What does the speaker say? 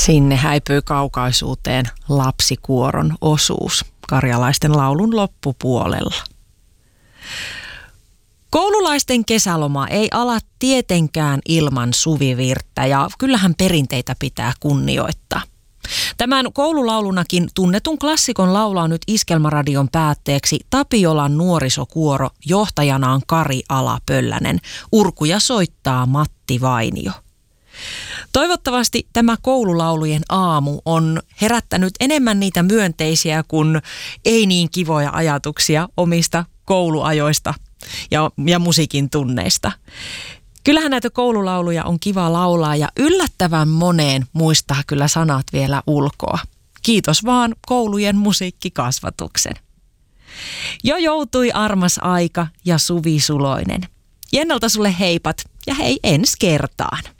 Sinne häipyy kaukaisuuteen lapsikuoron osuus karjalaisten laulun loppupuolella. Koululaisten kesäloma ei ala tietenkään ilman suvivirttä ja kyllähän perinteitä pitää kunnioittaa. Tämän koululaulunakin tunnetun klassikon laulaa nyt Iskelmäradion päätteeksi Tapiolan nuorisokuoro, johtajanaan Kari Ala-Pöllänen. Urkuja soittaa Matti Vainio. Toivottavasti tämä koululaulujen aamu on herättänyt enemmän niitä myönteisiä kuin ei niin kivoja ajatuksia omista kouluajoista ja musiikin tunneista. Kyllähän näitä koululauluja on kiva laulaa ja yllättävän moneen muistaa kyllä sanat vielä ulkoa. Kiitos vaan koulujen musiikkikasvatuksen. Jo joutui armas aika ja Suvi Suloinen. Jennalta sulle heipat ja hei ensi kertaan.